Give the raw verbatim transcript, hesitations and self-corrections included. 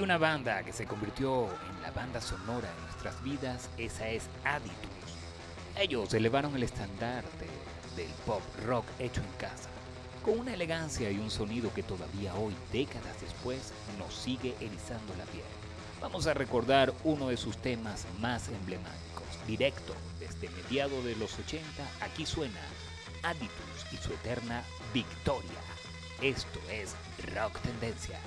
una banda que se convirtió en la banda sonora de nuestras vidas, esa es Aditus. Ellos elevaron el estandarte del pop rock hecho en casa, con una elegancia y un sonido que todavía hoy, décadas después, nos sigue erizando la piel. Vamos a recordar uno de sus temas más emblemáticos, directo desde mediados de los ochenta, aquí suena Aditus y su eterna Victoria. Esto es Rock Tendencia.